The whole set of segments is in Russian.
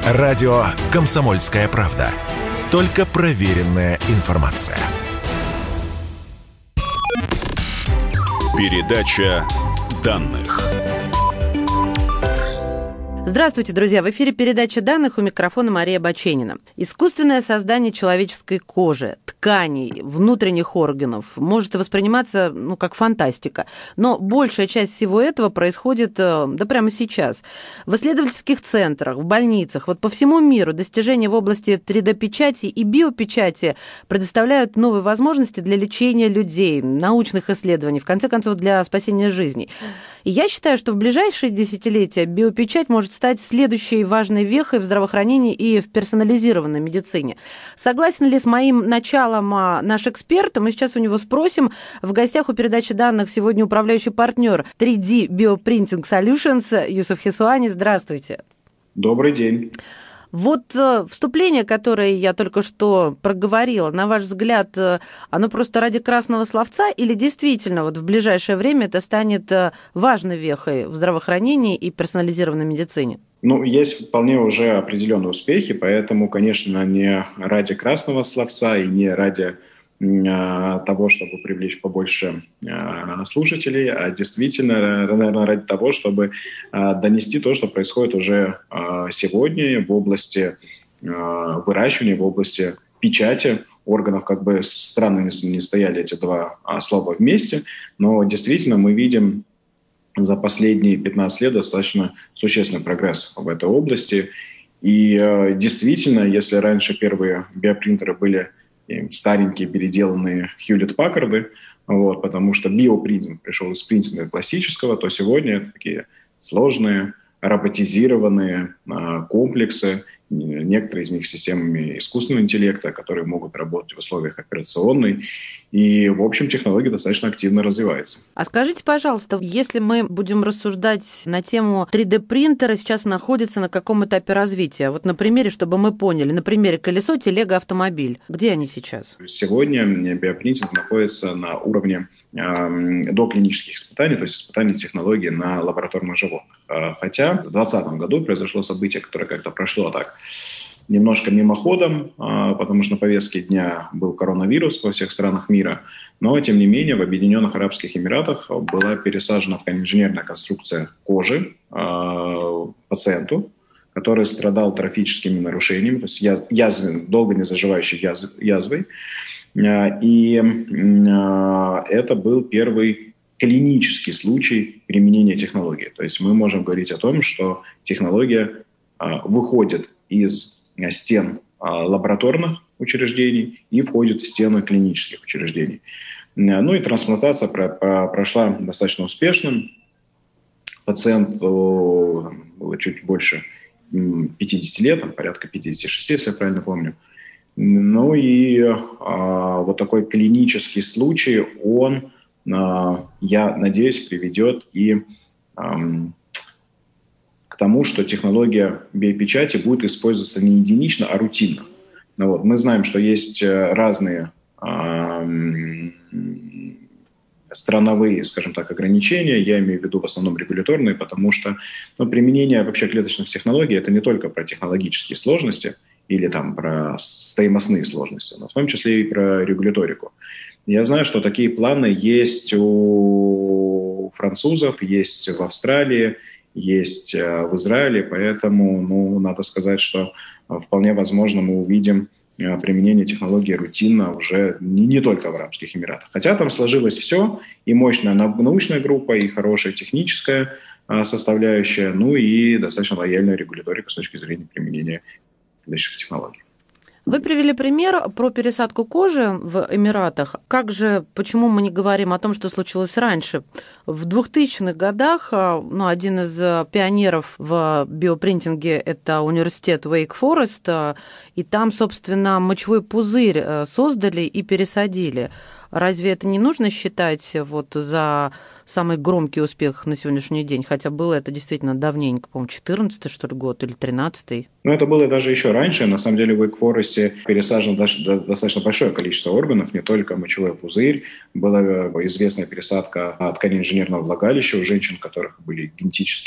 Радио «Комсомольская правда». Только проверенная информация. Передача данных. Здравствуйте, друзья! В эфире передача данных, у микрофона Мария Баченина. Искусственное создание человеческой кожи, тканей, внутренних органов может восприниматься как фантастика. Но большая часть всего этого происходит прямо сейчас. В исследовательских центрах, в больницах, по всему миру достижения в области 3D-печати и биопечати предоставляют новые возможности для лечения людей, научных исследований, в конце концов, для спасения жизней. И я считаю, что в ближайшие десятилетия биопечать может стать следующей важной вехой в здравоохранении и в персонализированной медицине. Согласен ли с моим началом наш эксперт? Мы сейчас у него спросим. В гостях у передачи данных сегодня управляющий партнер 3D Bioprinting Solutions Юсуф Хисуани. Здравствуйте. Добрый день. Вступление, которое я только что проговорила, на ваш взгляд, оно просто ради красного словца или действительно в ближайшее время это станет важной вехой в здравоохранении и персонализированной медицине? Есть вполне уже определенные успехи, поэтому, конечно, не ради красного словца и не ради того, чтобы привлечь побольше слушателей, а действительно, наверное, ради того, чтобы донести то, что происходит уже сегодня в области выращивания, в области печати органов. Как бы странно не стояли эти два слова вместе, но действительно мы видим за последние 15 лет достаточно существенный прогресс в этой области. И действительно, если раньше первые биопринтеры были старенькие переделанные Хьюлетт-Паккарды, потому что биопринтинг пришел из принтинга классического, то сегодня это такие сложные, роботизированные комплексы, некоторые из них системами искусственного интеллекта, которые могут работать в условиях операционной. И, в общем, технология достаточно активно развивается. А скажите, пожалуйста, если мы будем рассуждать на тему 3D-принтера, сейчас находится на каком этапе развития? На примере, чтобы мы поняли, на примере колесо, телега, автомобиль. Где они сейчас? Сегодня биопринтинг находится на уровне доклинических испытаний, то есть испытаний технологий на лабораторных животных. Хотя в 2020 году произошло событие, которое как-то прошло так немножко мимоходом, потому что на повестке дня был коронавирус во всех странах мира, но, тем не менее, в Объединенных Арабских Эмиратах была пересажена инженерная конструкция кожи пациенту, который страдал трофическими нарушениями, то есть долго не заживающей язвой. И это был первый клинический случай применения технологии. То есть мы можем говорить о том, что технология выходит из стен лабораторных учреждений и входит в стены клинических учреждений. И трансплантация прошла достаточно успешно. Пациенту было чуть больше 50 лет, порядка 56, если я правильно помню. Такой клинический случай, он, я надеюсь, приведет и к тому, что технология биопечати будет использоваться не единично, а рутинно. Мы знаем, что есть разные страновые, скажем так, ограничения, я имею в виду в основном регуляторные, потому что применение вообще клеточных технологий – это не только про технологические сложности или про стоимостные сложности, но в том числе и про регуляторику. Я знаю, что такие планы есть у французов, есть в Австралии, есть в Израиле, поэтому, надо сказать, что вполне возможно мы увидим применение технологий рутинно уже не только в Арабских Эмиратах. Хотя там сложилось все, и мощная научная группа, и хорошая техническая составляющая, и достаточно лояльная регуляторика с точки зрения применения различных технологий. Вы привели пример про пересадку кожи в Эмиратах. Почему мы не говорим о том, что случилось раньше? В 2000-х годах один из пионеров в биопринтинге – это университет Уэйк-Форест, и там, собственно, мочевой пузырь создали и пересадили. Разве это не нужно считать за самый громкий успех на сегодняшний день? Хотя было это действительно давненько, по-моему, 14-й, что ли, год или 13-й? Это было даже еще раньше. На самом деле в Уэйк-Форесте пересажено достаточно большое количество органов, не только мочевой пузырь. Была известная пересадка ткани инженерного влагалища у женщин, у которых были генетические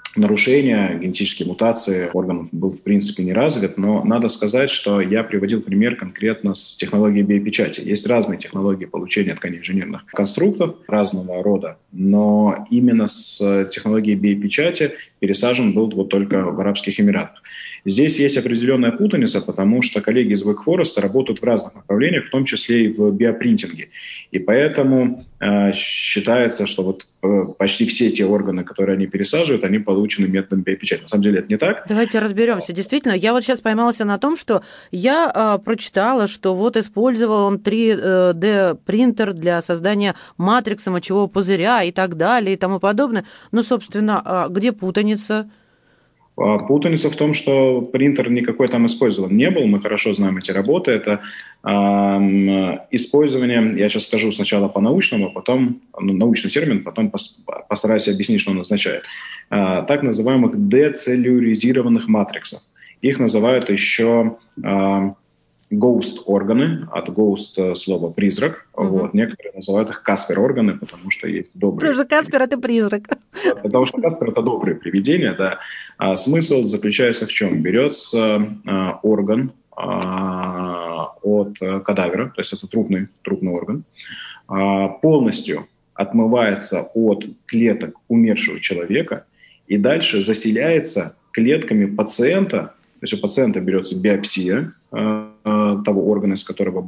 нарушения, генетические мутации органов был, в принципе, не развит, но надо сказать, что я приводил пример конкретно с технологией биопечати. Есть разные технологии получения тканей инженерных конструктов разного рода, но именно с технологией биопечати пересажен был вот только в Арабских Эмиратах. Здесь есть определенная путаница, потому что коллеги из Wake Forest работают в разных направлениях, в том числе и в биопринтинге. И поэтому считается, что вот почти все те органы, которые они пересаживают, они получены методом биопечати. На самом деле это не так. Давайте разберемся. Действительно, я вот сейчас поймалась на том, что я прочитала, что вот использовал он 3D-принтер для создания матрикса мочевого пузыря и так далее и тому подобное. Ну, собственно, где путаница? Путаница в том, что принтер никакой там использован не был. Мы хорошо знаем эти работы. Это использование, я сейчас скажу сначала по-научному, потом научный термин, потом постараюсь объяснить, что он означает. Так называемых децеллюляризированных матриксов. Их называют еще ghost-органы, от ghost слова «призрак». Вот. Некоторые называют их Каспер-органы, потому что есть добрые... Потому что Каспер – это призрак. Потому что Каспер – это добрые привидения, да. А смысл заключается в чем? Берется орган от кадавера, то есть это трупный орган, полностью отмывается от клеток умершего человека и дальше заселяется клетками пациента. То есть у пациента берется биопсия того органа, из которого,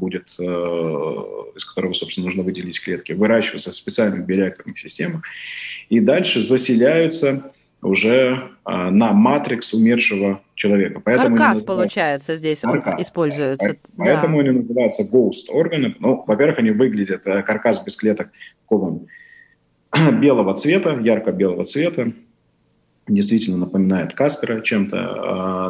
собственно, нужно выделить клетки, выращиваются в специальных биореакторных системах, и дальше заселяются уже на матрикс умершего человека. Поэтому каркас, получается, здесь используется. Поэтому они называются ghost-органы. Ну, во-первых, они выглядят, каркас без клеток, такого белого цвета, ярко-белого цвета, действительно напоминает Каспера чем-то,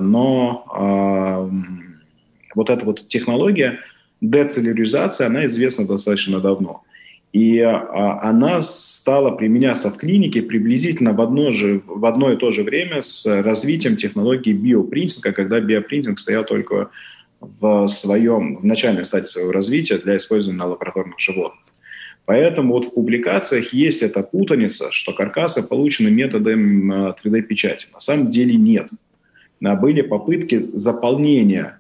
но вот эта вот технология децеллюляризации, она известна достаточно давно. И она стала применяться в клинике приблизительно в одно и то же время с развитием технологии биопринтинга, когда биопринтинг стоял только в начальной стадии своего развития для использования на лабораторных животных. Поэтому вот в публикациях есть эта путаница, что каркасы получены методом 3D-печати. На самом деле нет. Были попытки заполнения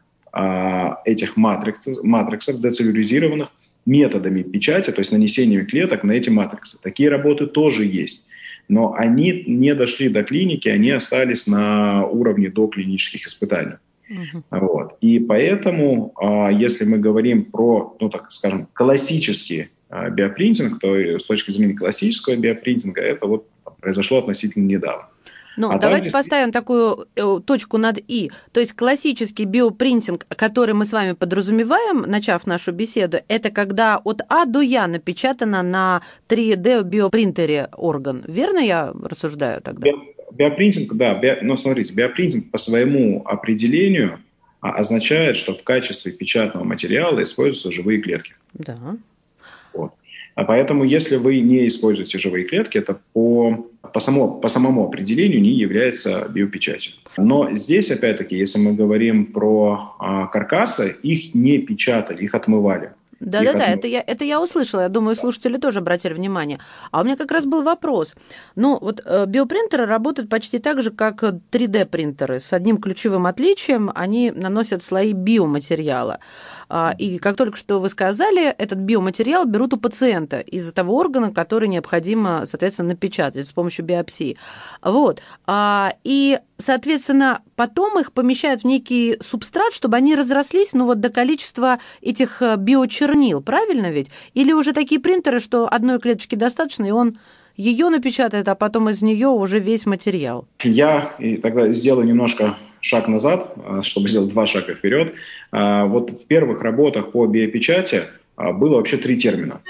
этих матриксов децеллюляризированных методами печати, то есть нанесением клеток на эти матриксы. Такие работы тоже есть. Но они не дошли до клиники, они остались на уровне доклинических испытаний. Вот. И поэтому, если мы говорим про, так скажем, классический биопринтинг, то с точки зрения классического биопринтинга это вот произошло относительно недавно. Ну, давайте поставим такую точку над «и». То есть классический биопринтинг, который мы с вами подразумеваем, начав нашу беседу, это когда от А до Я напечатано на 3D-биопринтере орган. Верно я рассуждаю тогда? Биопринтинг, да. Но смотрите, биопринтинг по своему определению означает, что в качестве печатного материала используются живые клетки. Да. Вот. А поэтому, если вы не используете живые клетки, это по самому определению не является биопечатью. Но здесь, опять-таки, если мы говорим про каркасы, их не печатали, их отмывали. Да-да-да, это я услышала. Я думаю, слушатели тоже обратили внимание. А у меня как раз был вопрос. Ну, вот биопринтеры работают почти так же, как 3D-принтеры. С одним ключевым отличием: они наносят слои биоматериала. И, как только что вы сказали, этот биоматериал берут у пациента из того органа, который необходимо, соответственно, напечатать с помощью биопсии. Вот. И, соответственно, потом их помещают в некий субстрат, чтобы они разрослись, до количества этих биочернил, правильно ведь? Или уже такие принтеры, что одной клеточки достаточно, и он ее напечатает, а потом из нее уже весь материал? Я тогда сделаю немножко шаг назад, чтобы сделать 2 шага вперед. Вот в первых работах по биопечати было вообще 3 термина.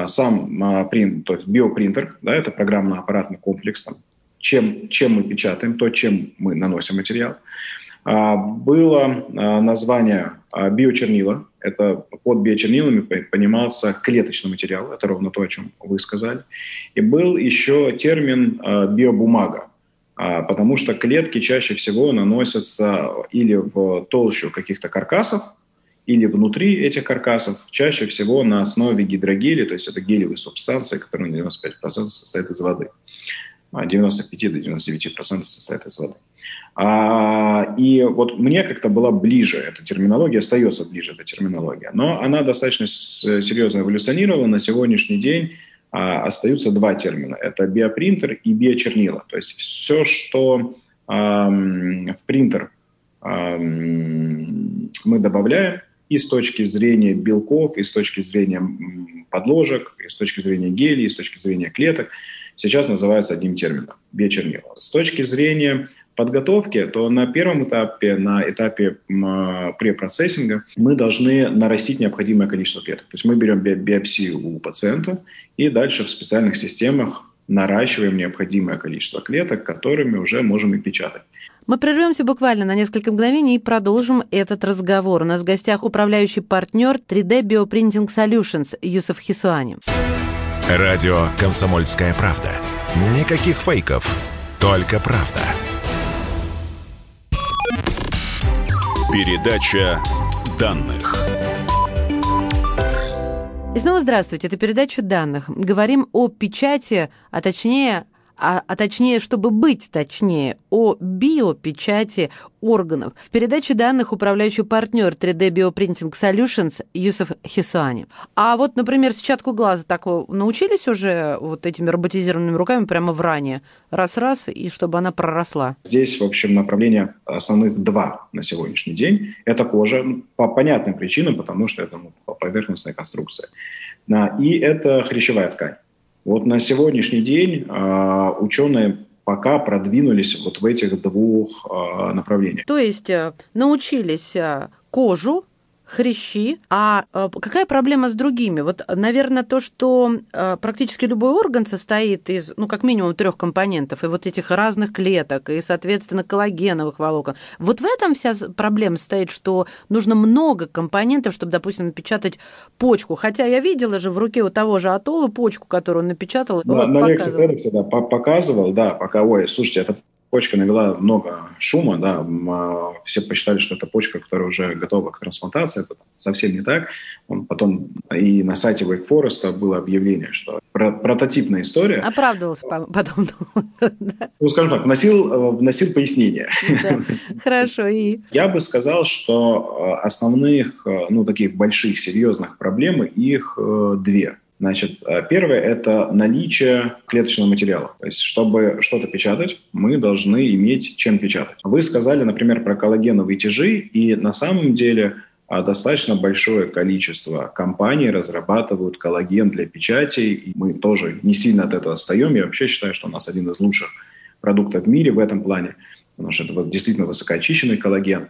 Сам принтер, то есть биопринтер, да, это программно-аппаратный комплекс, чем мы печатаем, то, чем мы наносим материал. Было название биочернила. Это под биочернилами понимался клеточный материал. Это ровно то, о чем вы сказали. И был еще термин биобумага, потому что клетки чаще всего наносятся или в толщу каких-то каркасов, или внутри этих каркасов, чаще всего на основе гидрогелия, то есть это гелевые субстанции, которые на 95% состоят из воды. 95-99% состоят из воды. И вот мне как-то была ближе эта терминология, остается ближе эта терминология. Но она достаточно серьезно эволюционировала. На сегодняшний день остаются два термина. Это биопринтер и биочернила. То есть все, что в принтер мы добавляем и с точки зрения белков, и с точки зрения подложек, и с точки зрения гелей, и с точки зрения клеток, сейчас называется одним термином – биочернила. С точки зрения подготовки, то на первом этапе, на этапе препроцессинга, мы должны нарастить необходимое количество клеток. То есть мы берем биопсию у пациента и дальше в специальных системах наращиваем необходимое количество клеток, которыми уже можем и печатать. Мы прервемся буквально на несколько мгновений и продолжим этот разговор. У нас в гостях управляющий партнер 3D Bioprinting Solutions Юсуф Хисуани. Радио «Комсомольская правда». Никаких фейков, только правда. Передача данных. И снова здравствуйте. Это передача данных. Говорим о печати, а точнее, чтобы быть точнее, о биопечати органов. В передаче данных управляющий партнер 3D Bioprinting Solutions Юсуф Хисуани. А вот, например, сетчатку глаза такого научились уже вот этими роботизированными руками прямо в ране? Раз-раз, и чтобы она проросла. Здесь, в общем, направления основных два на сегодняшний день. Это кожа, по понятным причинам, потому что это поверхностная конструкция. И это хрящевая ткань. Вот на сегодняшний день ученые пока продвинулись вот в этих двух направлениях. То есть научились кожу, хрящи. А какая проблема с другими? Вот, наверное, то, что практически любой орган состоит из, как минимум 3 компонентов, и вот этих разных клеток, и, соответственно, коллагеновых волокон. Вот в этом вся проблема состоит, что нужно много компонентов, чтобы, допустим, напечатать почку. Хотя я видела же в руке у того же Атолла почку, которую он напечатал. Да, на лекции TEDx показывал, да, пока, слушайте, это почка навела много шума, да, все посчитали, что это почка, которая уже готова к трансплантации, это совсем не так. Потом и на сайте Wake Forest было объявление, что прототипная история. Оправдывался потом. Скажем так, вносил пояснение. Хорошо, и? Я бы сказал, что основных, таких больших, серьезных проблем, их две. Значит, первое – это наличие клеточного материала. То есть, чтобы что-то печатать, мы должны иметь чем печатать. Вы сказали, например, про коллагеновые тяжи, и на самом деле достаточно большое количество компаний разрабатывают коллаген для печати, и мы тоже не сильно от этого отстаем. Я вообще считаю, что у нас один из лучших продуктов в мире в этом плане, потому что это действительно высокоочищенный коллаген,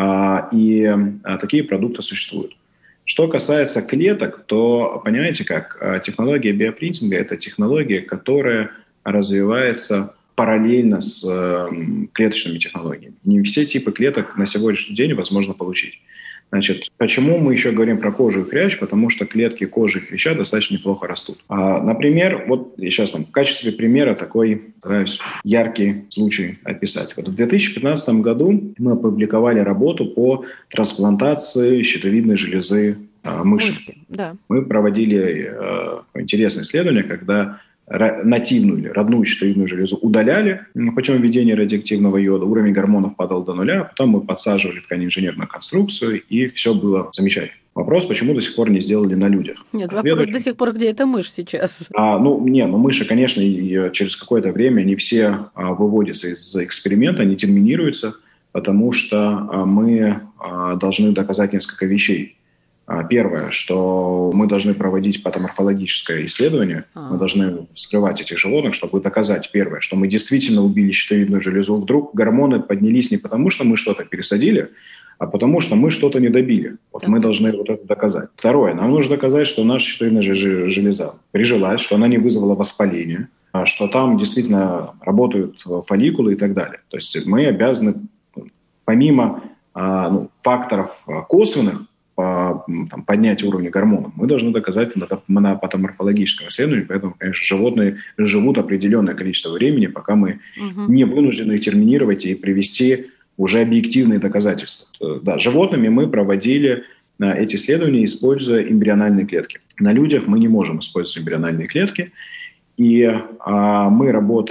и такие продукты существуют. Что касается клеток, то, понимаете как, технология биопринтинга – это технология, которая развивается параллельно с клеточными технологиями. Не все типы клеток на сегодняшний день возможно получить. Значит, почему мы еще говорим про кожу и хрящ? Потому что клетки кожи и хряща достаточно неплохо растут. Например, вот сейчас в качестве примера такой, стараюсь, яркий случай описать. Вот в 2015 году мы опубликовали работу по трансплантации щитовидной железы мыши. Да. Мы проводили интересное исследование, когда нативную или родную щитовидную железу удаляли путем введения радиоактивного йода, уровень гормонов падал до нуля, потом мы подсаживали тканеинженерную конструкцию, и все было замечательно. Вопрос, почему до сих пор не сделали на людях? Нет, вопрос до сих пор, где эта мышь сейчас? Мыши, конечно, через какое-то время не все выводятся из эксперимента, они терминируются, потому что мы должны доказать несколько вещей. Первое, что мы должны проводить патоморфологическое исследование, мы должны вскрывать этих животных, чтобы доказать, первое, что мы действительно убили щитовидную железу. Вдруг гормоны поднялись не потому, что мы что-то пересадили, а потому что мы что-то не добили. Мы должны это доказать. Второе, нам нужно доказать, что наша щитовидная железа прижилась, что она не вызвала воспаления, что там действительно работают фолликулы и так далее. То есть мы обязаны, помимо факторов косвенных, поднять уровень гормонов, мы должны доказать на патоморфологическом исследовании, поэтому, конечно, животные живут определенное количество времени, пока мы не вынуждены их терминировать и привести уже объективные доказательства. Да, животными мы проводили эти исследования, используя эмбриональные клетки. На людях мы не можем использовать эмбриональные клетки, и мы работаем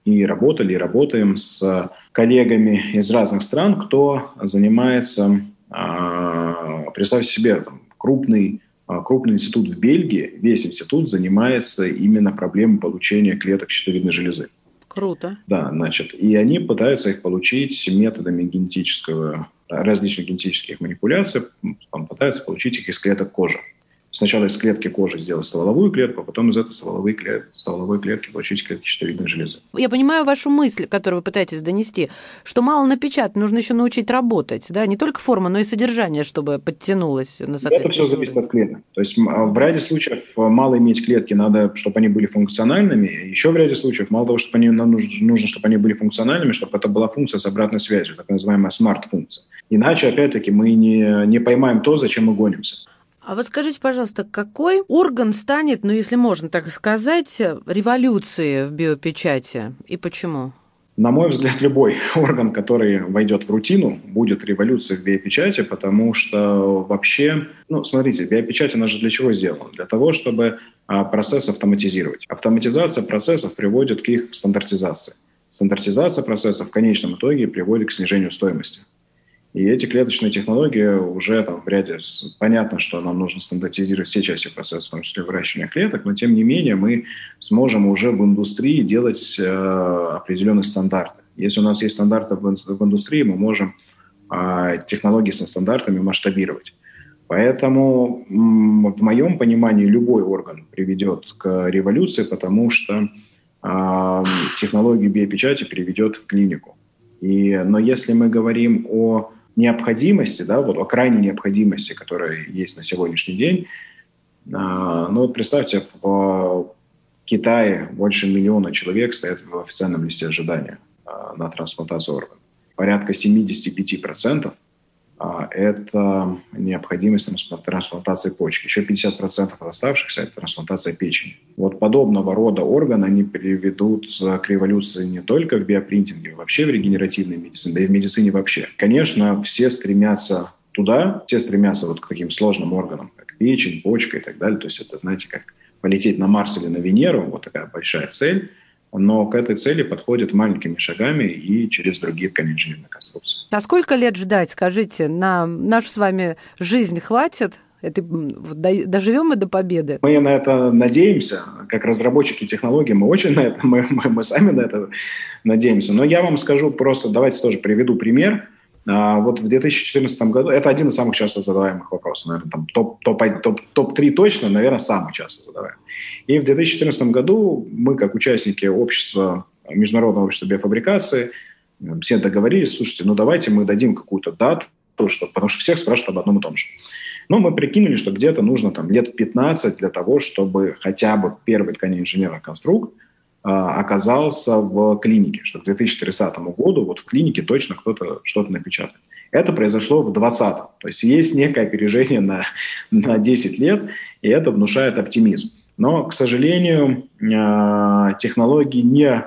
и работали, и работаем с коллегами из разных стран, кто занимается, представьте себе, крупный институт в Бельгии, весь институт занимается именно проблемой получения клеток щитовидной железы. Круто. Да, значит, и они пытаются их получить методами различных генетических манипуляций, пытаются получить их из клеток кожи. Сначала из клетки кожи сделать стволовую клетку, а потом из этой стволовой клетки получить клетки щитовидной железы. Я понимаю вашу мысль, которую вы пытаетесь донести, что мало напечатать, нужно еще научить работать. Да? Не только форма, но и содержание, чтобы подтянулось на соответствующий Это все зависит от клеток. То есть в ряде случаев мало иметь клетки, надо, чтобы они были функциональными. Еще в ряде случаев мало того, чтобы нужно, чтобы они были функциональными, чтобы это была функция с обратной связью, так называемая смарт-функция. Иначе, опять-таки, мы не поймаем то, зачем мы гонимся. А вот скажите, пожалуйста, какой орган станет, если можно так сказать, революцией в биопечати и почему? На мой взгляд, любой орган, который войдет в рутину, будет революцией в биопечати, потому что вообще, смотрите, биопечать, она же для чего сделана? Для того, чтобы процесс автоматизировать. Автоматизация процессов приводит к их стандартизации. Стандартизация процессов в конечном итоге приводит к снижению стоимости. И эти клеточные технологии уже в ряде... Понятно, что нам нужно стандартизировать все части процесса, в том числе выращивания клеток, но тем не менее мы сможем уже в индустрии делать определенные стандарты. Если у нас есть стандарты в индустрии, мы можем технологии со стандартами масштабировать. Поэтому в моем понимании любой орган приведет к революции, потому что технологию биопечати приведет в клинику. Но если мы говорим о необходимости, о крайней необходимости, которая есть на сегодняшний день, представьте, в Китае больше 1 миллиона человек стоят в официальном листе ожидания на трансплантацию органов. Порядка 75% это необходимость трансплантации почки. Еще 50% оставшихся – это трансплантация печени. Подобного рода органы, они приведут к революции не только в биопринтинге, вообще в регенеративной медицине, да и в медицине вообще. Конечно, все стремятся туда, все стремятся к таким сложным органам, как печень, почка и так далее. То есть это, знаете, как полететь на Марс или на Венеру, такая большая цель. Но к этой цели подходят маленькими шагами и через другие ткани инженерной конструкции. А сколько лет ждать, скажите? На нашу с вами жизнь хватит? Доживем мы до победы? Мы на это надеемся. Как разработчики технологий мы очень на это, мы сами на это надеемся. Но я вам скажу просто, давайте тоже приведу пример. В 2014 году, это один из самых часто задаваемых вопросов, наверное, топ-3 точно, наверное, самый часто задаваемый. И в 2014 году мы, как участники Международного общества биофабрикации, все договорились, слушайте, давайте мы дадим какую-то дату, потому что всех спрашивают об одном и том же. Мы прикинули, что где-то нужно лет 15 для того, чтобы хотя бы первый тканевой инженерный конструкт оказался в клинике, что к 2030 году в клинике точно кто-то что-то напечатает. Это произошло в 2020-м. То есть есть некое опережение на 10 лет, и это внушает оптимизм. Но, к сожалению, технологии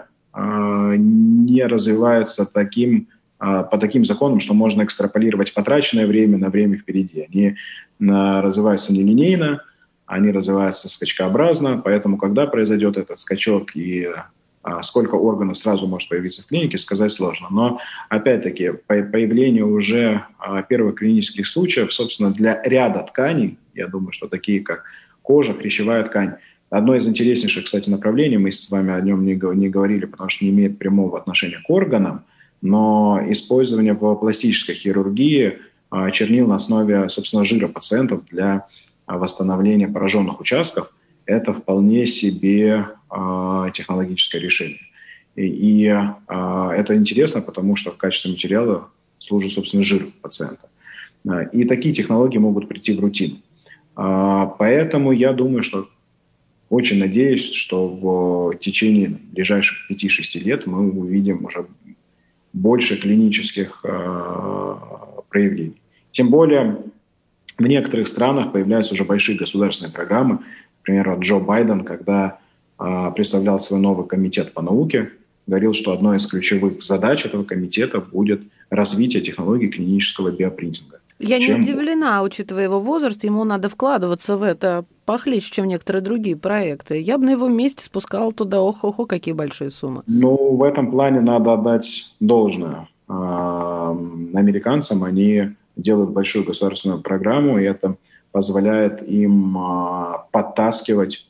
не развиваются по таким законам, что можно экстраполировать потраченное время на время впереди. Они развиваются нелинейно, они развиваются скачкообразно, поэтому когда произойдет этот скачок и сколько органов сразу может появиться в клинике, сказать сложно. Но, опять-таки, появление уже первых клинических случаев, собственно, для ряда тканей, я думаю, что такие, как кожа, хрящевая ткань, одно из интереснейших, кстати, направлений, мы с вами о нем не говорили, потому что не имеет прямого отношения к органам, но использование в пластической хирургии чернил на основе, собственно, жира пациентов для восстановления пораженных участков – это вполне себе технологическое решение. И это интересно, потому что в качестве материала служит, собственно, жир пациента. И такие технологии могут прийти в рутину. Поэтому я думаю, что очень надеюсь, что в течение ближайших 5-6 лет мы увидим уже больше клинических проявлений. Тем более в некоторых странах появляются уже большие государственные программы. Например, Джо Байден, когда представлял свой новый комитет по науке, говорил, что одной из ключевых задач этого комитета будет развитие технологий клинического биопринтинга. Я не удивлена, учитывая его возраст, ему надо вкладываться в это похлеще, чем некоторые другие проекты. Я бы на его месте спускала туда, ох-охо, какие большие суммы. Ну, в этом плане надо отдать должное. Американцам они делают большую государственную программу, и это позволяет им подтаскивать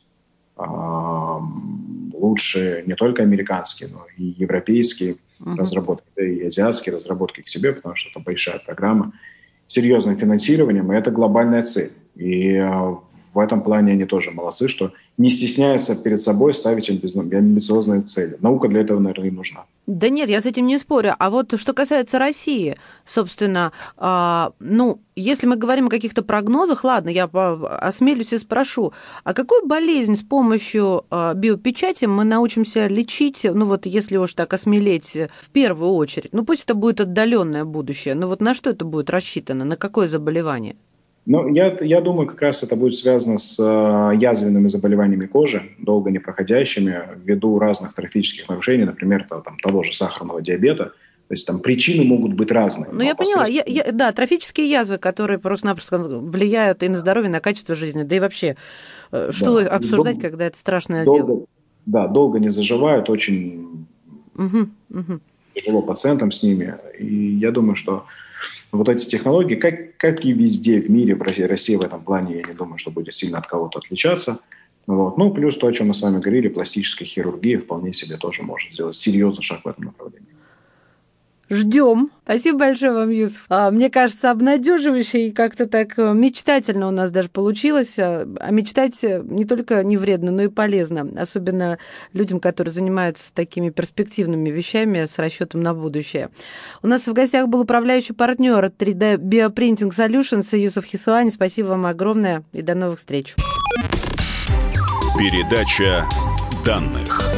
лучшие не только американские, но и европейские разработки, да и азиатские разработки к себе, потому что это большая программа с серьезным финансированием, и это глобальная цель. И в этом плане они тоже молодцы, что не стесняются перед собой ставить амбициозные цели. Наука для этого, наверное, и нужна. Да нет, я с этим не спорю. А вот что касается России, собственно, если мы говорим о каких-то прогнозах, ладно, я осмелюсь и спрошу, а какую болезнь с помощью биопечати мы научимся лечить, если уж так осмелеть, в первую очередь? Пусть это будет отдаленное будущее, но на что это будет рассчитано, на какое заболевание? Я думаю, как раз это будет связано с язвенными заболеваниями кожи, долго не проходящими, ввиду разных трофических нарушений, например, того же сахарного диабета. То есть там причины могут быть разные. Я поняла. Да, трофические язвы, которые просто-напросто влияют и на здоровье, и на качество жизни, да и вообще, что обсуждать, когда это страшное дело? Да, долго не заживают, очень тяжело пациентам с ними. И я думаю, что вот эти технологии, как и везде в мире, в России в этом плане, я не думаю, что будет сильно от кого-то отличаться. Плюс то, о чем мы с вами говорили, пластическая хирургия вполне себе тоже может сделать серьезный шаг в этом направлении. Ждем. Спасибо большое вам, Юсуф. Мне кажется, обнадеживающе и как-то так мечтательно у нас даже получилось. А мечтать не только не вредно, но и полезно. Особенно людям, которые занимаются такими перспективными вещами с расчетом на будущее. У нас в гостях был управляющий партнер 3D Bioprinting Solutions Юсуф Хисуани. Спасибо вам огромное и до новых встреч. Передача данных.